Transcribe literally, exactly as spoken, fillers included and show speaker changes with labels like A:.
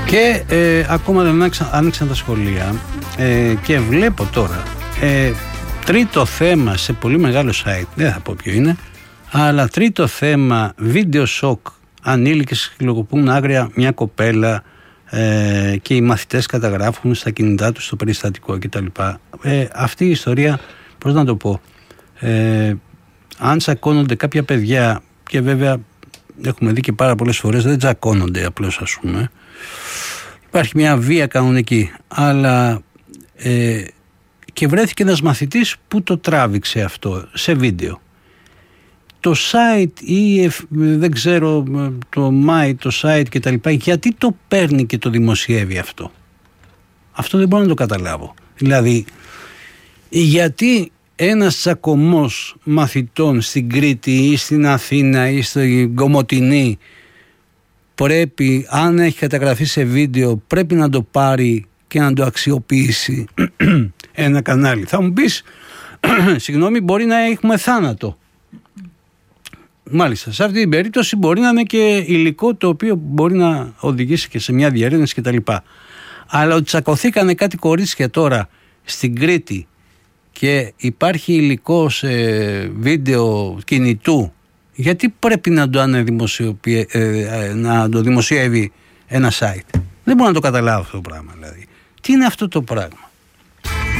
A: Και ε, ακόμα δεν άνοιξαν, άνοιξαν τα σχολεία ε, και βλέπω τώρα ε, τρίτο θέμα σε πολύ μεγάλο site, δεν θα πω ποιο είναι, αλλά τρίτο θέμα, βίντεο σοκ, ανήλικες κληροκοπούν άγρια μια κοπέλα ε, και οι μαθητές καταγράφουν στα κινητά τους το περιστατικό κτλ. Ε, αυτή η ιστορία, πώς να το πω, ε, αν τσακώνονται κάποια παιδιά, και βέβαια έχουμε δει και πάρα πολλές φορές δεν τσακώνονται απλώς, ας πούμε, υπάρχει μια βία κανονική, αλλά ε, και βρέθηκε ένας μαθητής που το τράβηξε αυτό σε βίντεο. Το site ή δεν ξέρω, το My, το site και τα λοιπά, γιατί το παίρνει και το δημοσιεύει αυτό? Αυτό δεν μπορώ να το καταλάβω. Δηλαδή, γιατί ένας τσακωμός μαθητών στην Κρήτη ή στην Αθήνα ή στην Κομοτηνή πρέπει, αν έχει καταγραφεί σε βίντεο, πρέπει να το πάρει και να το αξιοποιήσει ένα κανάλι? Θα μου πεις, συγγνώμη, μπορεί να έχουμε θάνατο. Μάλιστα, σε αυτή την περίπτωση μπορεί να είναι και υλικό το οποίο μπορεί να οδηγήσει και σε μια διερεύνηση κτλ. Αλλά ότι τσακωθήκανε κάτι κορίτσια τώρα στην Κρήτη και υπάρχει υλικό σε βίντεο κινητού, γιατί πρέπει να το, ε, να το δημοσιεύει ένα site? Δεν μπορώ να το καταλάβω αυτό το πράγμα. Δηλαδή, τι είναι αυτό το πράγμα?